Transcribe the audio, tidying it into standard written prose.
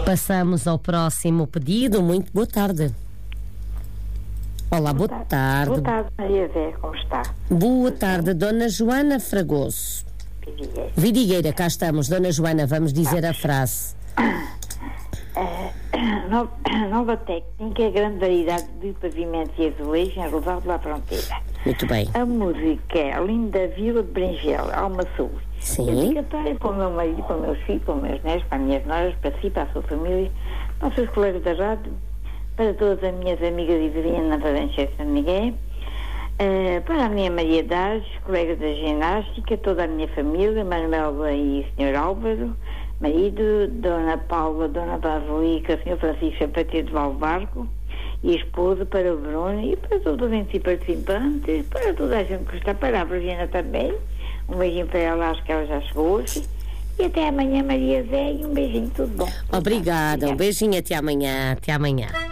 Passamos ao próximo pedido. Muito boa tarde. Olá, boa tarde. Boa tarde, Maria Zé, como está? Boa tarde, Dona Joana Fragoso. Vidigueira, cá estamos. Dona Joana, vamos dizer a frase. Nova técnica, grande variedade de pavimentos e azulejos em Rosário da Fronteira. Muito bem. A música é Linda Vila de Bringel, Alma Sul. Sim. A dedicatória para o meu marido, para os meus filhos, para os meus netos, para as minhas noras, para si, para a sua família, para os seus colegas da rádio, para todas as minhas amigas e vizinhas na Fazencha de São Miguel, para a minha Maria Dares, colegas da ginástica, toda a minha família, Manuela e o Sr. Álvaro, marido, Dona Paula, Dona Basilica, Sr. Francisco Sapateiro de Valbarco, e a esposa, para o Bruno e para todos os participantes, para toda a gente que está, para a Virginia também. Um beijinho para ela, acho que ela já chegou hoje. E até amanhã, Maria Zé, e um beijinho, tudo bom. Obrigada, um beijinho, até amanhã. Até amanhã.